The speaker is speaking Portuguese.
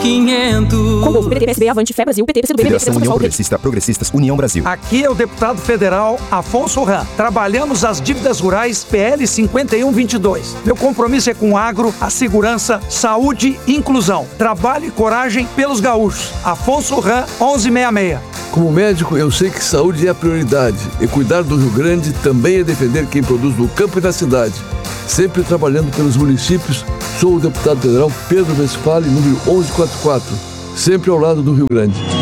500. Condolfo, PDT, PSB, Avante, Fé Brasil, PT, PCdoB, Federação União Pessoal, Progressista, Progressistas, União Brasil. Aqui é o deputado federal Afonso Ram. Trabalhamos as dívidas rurais PL 5122. Meu compromisso é com o agro, a segurança, saúde e inclusão. Trabalho e coragem pelos gaúchos. Afonso Ram, 1166. Como médico, eu sei que saúde é a prioridade. E cuidar do Rio Grande também é defender quem produz no campo e na cidade. Sempre trabalhando pelos municípios, sou o deputado federal Pedro Westphal, número 1144. Sempre ao lado do Rio Grande.